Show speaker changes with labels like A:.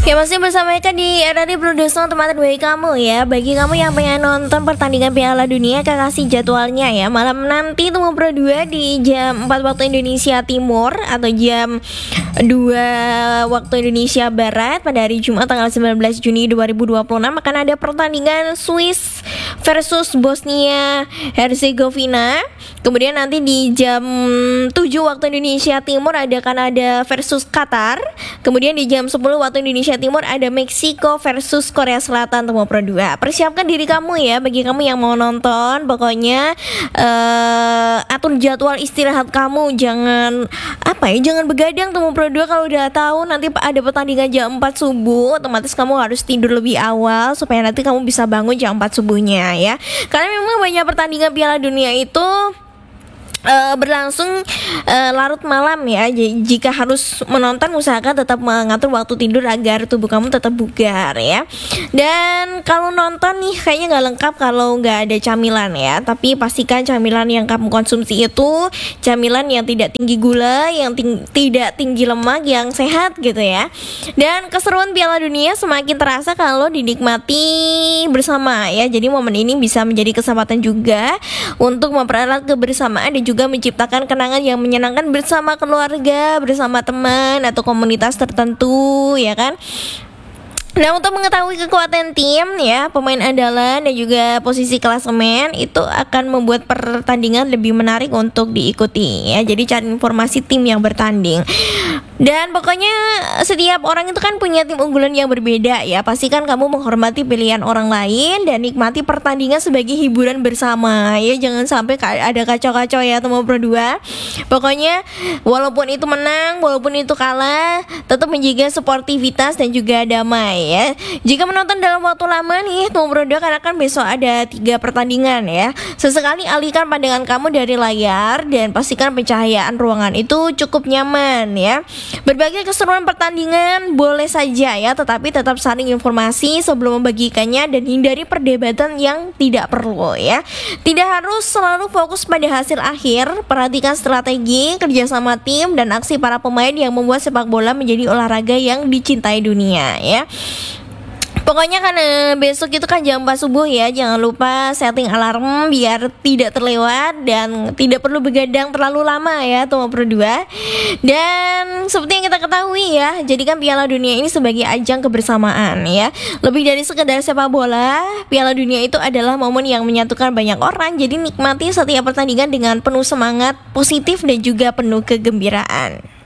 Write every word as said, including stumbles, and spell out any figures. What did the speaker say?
A: Oke, masih bersama Eka di R R I Production, tempat bagi kamu ya. Bagi kamu yang pengen nonton pertandingan Piala Dunia, Eka kasih jadwalnya ya. Malam nanti tunggu Pro dua di jam empat waktu Indonesia Timur atau jam dua waktu Indonesia Barat pada hari Jumat tanggal sembilan belas Juni dua ribu dua puluh enam akan ada pertandingan Swiss versus Bosnia Herzegovina. Kemudian nanti di jam tujuh waktu Indonesia Timur ada Kanada versus Qatar. Kemudian di jam sepuluh waktu Indonesia Timur ada Meksiko versus Korea Selatan temu Pro dua. Persiapkan diri kamu ya, bagi kamu yang mau nonton. Pokoknya uh, atur jadwal istirahat kamu, jangan apa ya, jangan begadang temu Pro dua. Kalau udah tahu nanti ada pertandingan jam empat subuh, otomatis kamu harus tidur lebih awal supaya nanti kamu bisa bangun jam empat subuhnya ya. Karena memang banyak pertandingan Piala Dunia itu Uh, berlangsung uh, larut malam ya. J- jika harus menonton, usahakan tetap mengatur waktu tidur agar tubuh kamu tetap bugar ya. Dan kalau nonton nih kayaknya nggak lengkap kalau nggak ada camilan ya. Tapi pastikan camilan yang kamu konsumsi itu camilan yang tidak tinggi gula, yang ting- tidak tinggi lemak, yang sehat gitu ya. Dan keseruan Piala Dunia semakin terasa kalau dinikmati bersama ya. Jadi momen ini bisa menjadi kesempatan juga untuk mempererat kebersamaan dan juga juga menciptakan kenangan yang menyenangkan bersama keluarga, bersama teman atau komunitas tertentu ya kan. Nah, untuk mengetahui kekuatan tim ya, pemain andalan dan juga posisi klasemen itu akan membuat pertandingan lebih menarik untuk diikuti ya. Jadi cari informasi tim yang bertanding. Dan pokoknya setiap orang itu kan punya tim unggulan yang berbeda ya. Pastikan kamu menghormati pilihan orang lain dan nikmati pertandingan sebagai hiburan bersama ya. Jangan sampai ada kacau-kacau ya temu Pro dua. Pokoknya walaupun itu menang, walaupun itu kalah, tetap menjaga sportivitas dan juga damai ya. Jika menonton dalam waktu lama nih temu Pro dua, karena kan besok ada tiga pertandingan ya, sesekali alihkan pandangan kamu dari layar dan pastikan pencahayaan ruangan itu cukup nyaman ya. Berbagai keseruan pertandingan boleh saja ya, tetapi tetap saring informasi sebelum membagikannya dan hindari perdebatan yang tidak perlu ya. Tidak harus selalu fokus pada hasil akhir, perhatikan strategi, kerjasama tim dan aksi para pemain yang membuat sepak bola menjadi olahraga yang dicintai dunia ya. Pokoknya kan eh, besok itu kan jam empat subuh ya. Jangan lupa setting alarm biar tidak terlewat dan tidak perlu begadang terlalu lama ya temu Pro dua. Dan seperti yang kita ketahui ya, jadikan Piala Dunia ini sebagai ajang kebersamaan ya. Lebih dari sekedar sepak bola, Piala Dunia itu adalah momen yang menyatukan banyak orang. Jadi nikmati setiap pertandingan dengan penuh semangat positif dan juga penuh kegembiraan.